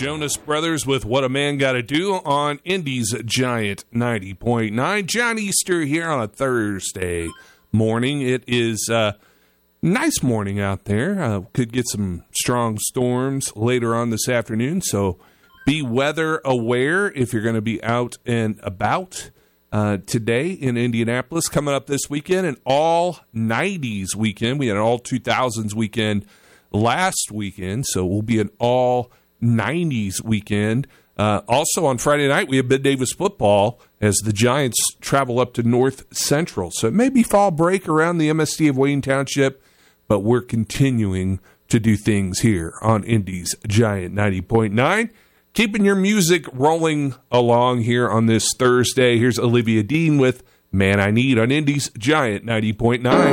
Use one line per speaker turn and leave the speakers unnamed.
Jonas Brothers with What a Man Gotta Do on Indy's Giant 90.9. John Easter here on a Thursday morning. It is a nice morning out there. Could get some strong storms later on this afternoon, so be weather aware if you're going to be out and about. Today in Indianapolis, coming up this weekend, an all 90s weekend. We had an all 2000s weekend last weekend, so we'll be an all 90s weekend. Also on Friday night, we have Ben Davis football as the Giants travel up to North Central. So it may be fall break around the MSD of Wayne Township, but we're continuing to do things here on Indy's Giant 90.9. Keeping your music rolling along here on this Thursday. Here's Olivia Dean with Man I Need on Indy's Giant 90.9.